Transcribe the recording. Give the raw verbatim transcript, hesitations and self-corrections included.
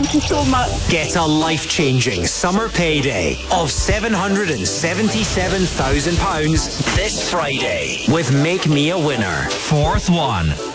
Thank you so much. Get a life-changing summer payday of seven hundred seventy-seven thousand pounds this Friday with Make Me a Winner. Fourth one.